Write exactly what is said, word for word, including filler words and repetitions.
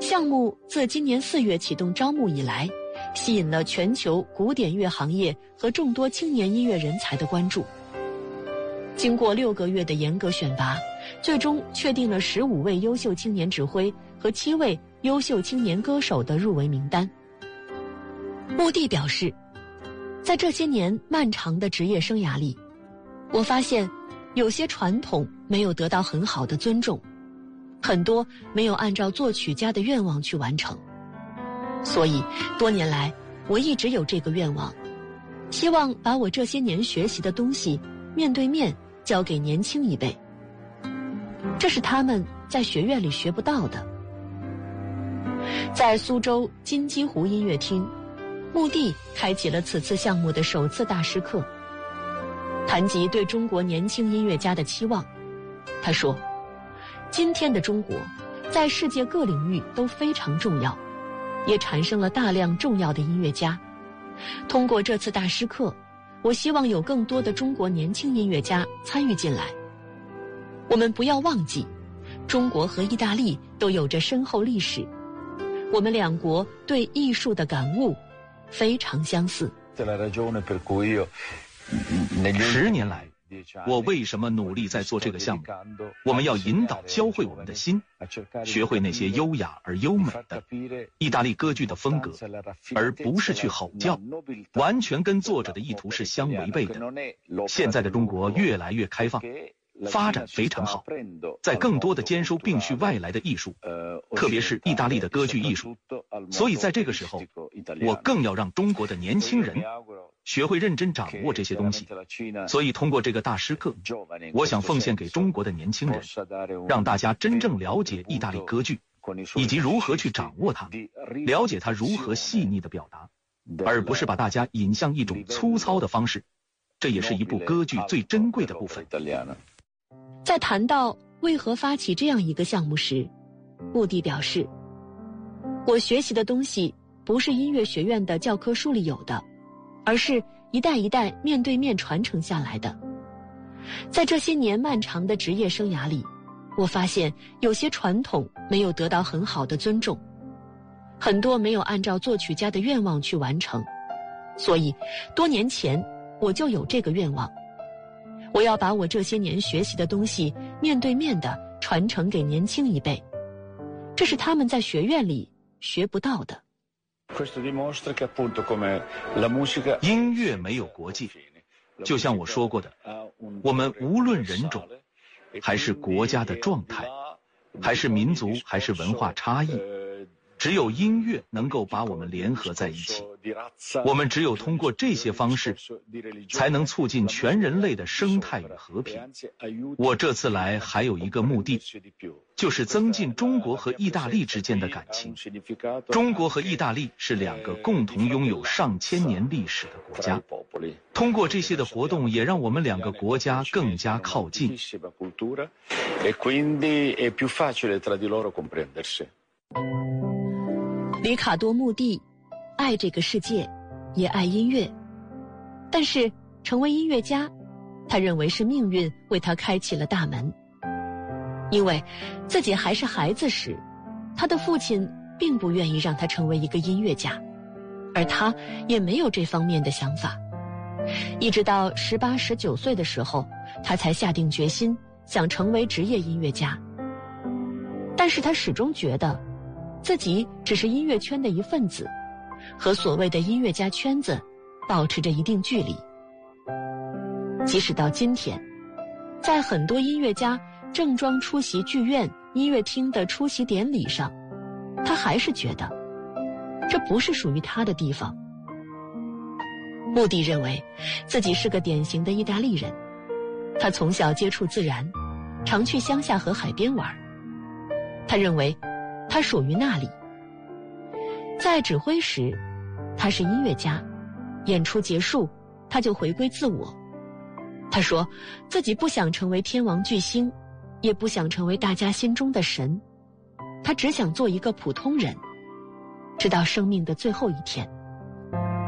项目自今年四月启动招募以来，吸引了全球古典乐行业和众多青年音乐人才的关注。经过六个月的严格选拔，最终确定了十五位优秀青年指挥和七位优秀青年歌手的入围名单。穆蒂表示，在这些年漫长的职业生涯里，我发现有些传统没有得到很好的尊重，很多没有按照作曲家的愿望去完成。所以多年来我一直有这个愿望，希望把我这些年学习的东西面对面交给年轻一辈，这是他们在学院里学不到的。在苏州金鸡湖音乐厅，穆蒂开启了此次项目的首次大师课，谈及对中国年轻音乐家的期望。他说，今天的中国在世界各领域都非常重要，也产生了大量重要的音乐家。通过这次大师课，我希望有更多的中国年轻音乐家参与进来。我们不要忘记，中国和意大利都有着深厚历史，我们两国对艺术的感悟非常相似。 十年来，我为什么努力在做这个项目？我们要引导教会我们的心，学会那些优雅而优美的意大利歌剧的风格，而不是去吼叫，完全跟作者的意图是相违背的。现在的中国越来越开放，发展非常好，在更多的兼收并蓄外来的艺术，特别是意大利的歌剧艺术。所以在这个时候，我更要让中国的年轻人学会认真掌握这些东西。所以通过这个大师课，我想奉献给中国的年轻人，让大家真正了解意大利歌剧，以及如何去掌握它，了解它如何细腻的表达，而不是把大家引向一种粗糙的方式。这也是一部歌剧最珍贵的部分。 在谈到为何发起这样一个项目时，穆蒂表示，我学习的东西不是音乐学院的教科书里有的，而是一代一代面对面传承下来的。在这些年漫长的职业生涯里，我发现有些传统没有得到很好的尊重，很多没有按照作曲家的愿望去完成。所以多年前我就有这个愿望，我要把我这些年学习的东西面对面地传承给年轻一辈，这是他们在学院里学不到的。 音乐没有国界，就像我说过的，我们无论人种，还是国家的状态，还是民族，还是文化差异，只有音乐能够把我们联合在一起。我们只有通过这些方式，才能促进全人类的生态与和平。我这次来还有一个目的，就是增进中国和意大利之间的感情。中国和意大利是两个共同拥有上千年历史的国家，通过这些的活动，也让我们两个国家更加靠近。 里卡多·穆蒂爱这个世界，也爱音乐，但是成为音乐家，他认为是命运为他开启了大门。因为自己还是孩子时，他的父亲并不愿意让他成为一个音乐家，而他也没有这方面的想法。一直到十八、十九岁的时候，他才下定决心想成为职业音乐家。但是他始终觉得自己只是音乐圈的一份子，和所谓的音乐家圈子保持着一定距离。即使到今天，在很多音乐家正装出席剧院音乐厅的出席典礼上，他还是觉得这不是属于他的地方。穆蒂认为自己是个典型的意大利人，他从小接触自然，常去乡下和海边玩。他认为他属于那里。在指挥时，他是音乐家，演出结束，他就回归自我。他说自己不想成为天王巨星，也不想成为大家心中的神，他只想做一个普通人，直到生命的最后一天。